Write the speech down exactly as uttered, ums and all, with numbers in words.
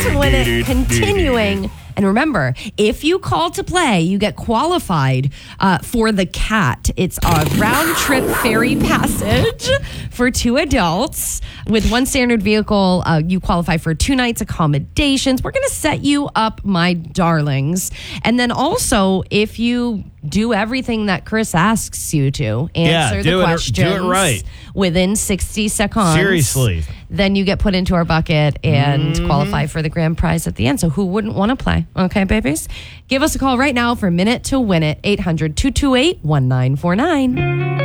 to Win It continuing. And remember, if you call to play, you get qualified uh, for the Cat. It's a round-trip ferry passage for two adults. With one standard vehicle, uh, you qualify for two nights accommodations. We're going to set you up, my darlings. And then also, if you do everything that Chris asks you to, answer yeah, the do questions it, do it right. within sixty seconds. Seriously. Then you get put into our bucket and mm-hmm. qualify for the grand prize at the end. So who wouldn't want to play? Okay, babies? Give us a call right now for Minute to Win It. eight hundred, two two eight, one nine four nine.